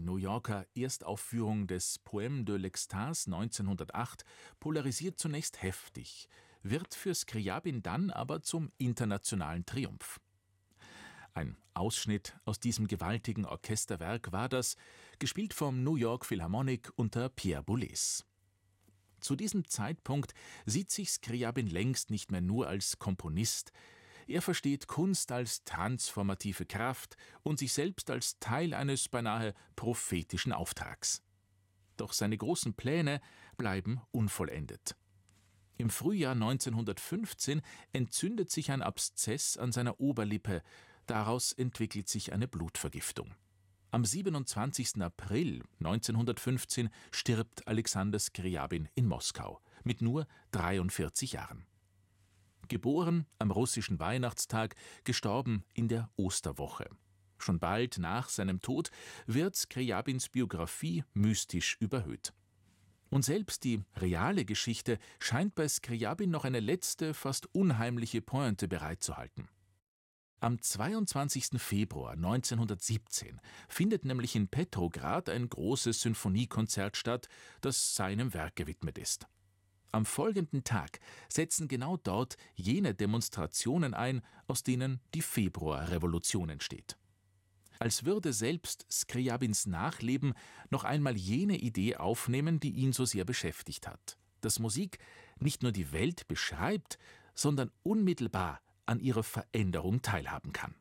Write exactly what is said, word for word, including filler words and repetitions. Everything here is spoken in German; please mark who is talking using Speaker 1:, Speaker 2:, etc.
Speaker 1: New Yorker Erstaufführung des Poème de l'Extase neunzehnhundertacht polarisiert zunächst heftig, wird für Skrjabin dann aber zum internationalen Triumph. Ein Ausschnitt aus diesem gewaltigen Orchesterwerk war das, gespielt vom New York Philharmonic unter Pierre Boulez. Zu diesem Zeitpunkt sieht sich Skrjabin längst nicht mehr nur als Komponist. Er versteht Kunst als transformative Kraft und sich selbst als Teil eines beinahe prophetischen Auftrags. Doch seine großen Pläne bleiben unvollendet. Im Frühjahr neunzehnhundertfünfzehn entzündet sich ein Abszess an seiner Oberlippe. Daraus entwickelt sich eine Blutvergiftung. Am siebenundzwanzigsten April neunzehnhundertfünfzehn stirbt Alexander Skrjabin in Moskau mit nur dreiundvierzig Jahren. Geboren am russischen Weihnachtstag, gestorben in der Osterwoche. Schon bald nach seinem Tod wird Skrjabins Biografie mystisch überhöht. Und selbst die reale Geschichte scheint bei Skrjabin noch eine letzte, fast unheimliche Pointe bereitzuhalten. Am zweiundzwanzigsten Februar neunzehnhundertsiebzehn findet nämlich in Petrograd ein großes Sinfoniekonzert statt, das seinem Werk gewidmet ist. Am folgenden Tag setzen genau dort jene Demonstrationen ein, aus denen die Februarrevolution entsteht. Als würde selbst Skrjabins Nachleben noch einmal jene Idee aufnehmen, die ihn so sehr beschäftigt hat, dass Musik nicht nur die Welt beschreibt, sondern unmittelbar an ihrer Veränderung teilhaben kann.